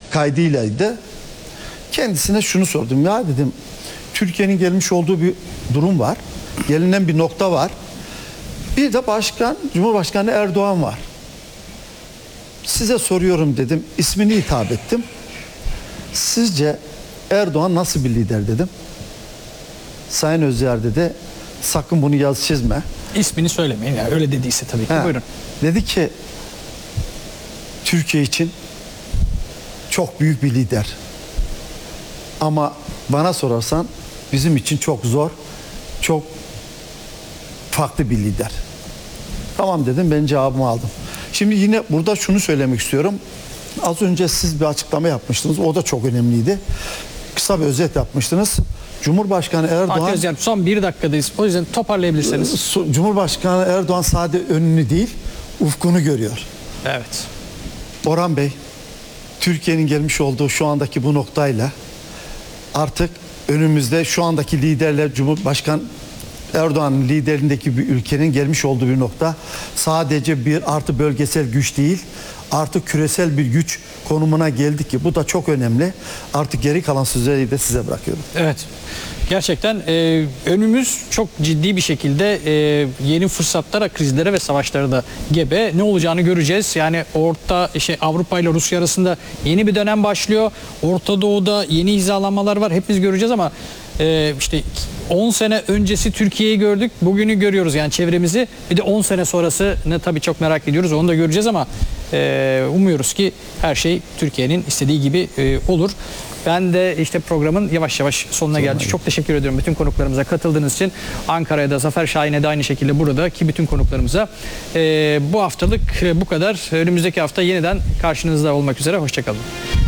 kaydıylaydı. Kendisine şunu sordum. Ya dedim, Türkiye'nin gelmiş olduğu bir durum var. Gelinen bir nokta var. Bir de Cumhurbaşkanı Erdoğan var. Size soruyorum dedim. İsmini hitap ettim. Sizce Erdoğan nasıl bir lider dedim. Sayın Özyer dedi, sakın bunu yaz çizme. İsmini söylemeyin ya, öyle dediyse tabii ki. Buyurun. Dedi ki, Türkiye için çok büyük bir lider. Ama bana sorarsan bizim için çok zor, çok farklı bir lider. Tamam dedim, ben cevabımı aldım. Şimdi yine burada şunu söylemek istiyorum. Az önce siz bir açıklama yapmıştınız. O da çok önemliydi. Kısa bir özet yapmıştınız. Cumhurbaşkanı Erdoğan... Fatih Özyer, son 1 dakikadayız. O yüzden toparlayabilirseniz. Cumhurbaşkanı Erdoğan sadece önünü değil, ufkunu görüyor. Evet. Orhan Bey, Türkiye'nin gelmiş olduğu şu andaki bu noktayla artık önümüzde şu andaki liderler, Cumhurbaşkanı Erdoğan'ın liderliğindeki bir ülkenin gelmiş olduğu bir nokta sadece bir artı bölgesel güç değil, artık küresel bir güç konumuna geldik ki bu da çok önemli. Artık geri kalan sözleri de size bırakıyorum. Evet. Gerçekten önümüz çok ciddi bir şekilde yeni fırsatlara, krizlere ve savaşlara da gebe. Ne olacağını göreceğiz. Yani Avrupa ile Rusya arasında yeni bir dönem başlıyor. Orta Doğu'da yeni hizalanmalar var. Hepimiz göreceğiz ama işte 10 sene öncesi Türkiye'yi gördük. Bugünü görüyoruz yani çevremizi. Bir de 10 sene sonrasını tabii çok merak ediyoruz. Onu da göreceğiz ama umuyoruz ki her şey Türkiye'nin istediği gibi olur. Ben de işte programın yavaş yavaş sonuna geldik. Çok teşekkür ediyorum bütün konuklarımıza katıldığınız için. Ankara'ya da Zafer Şahin'e de aynı şekilde buradaki bütün konuklarımıza. Bu haftalık bu kadar. Önümüzdeki hafta yeniden karşınızda olmak üzere. Hoşçakalın.